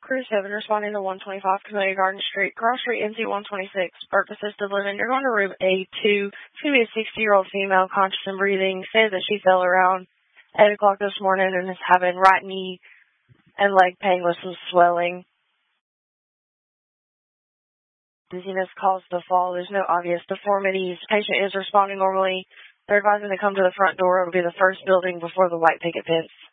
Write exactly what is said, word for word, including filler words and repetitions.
Crew seven responding to one twenty-five Camellia Garden Street, Cross Street, N C one twenty-six, birth assisted living. You're going to room A two. It's going to be a sixty-year-old female, conscious and breathing. Says that she fell around eight o'clock this morning and is having right knee and leg pain with some swelling. Dizziness caused the fall. There's no obvious deformities. Patient is responding normally. They're advising to come to the front door. It'll be the first building before the white picket fence.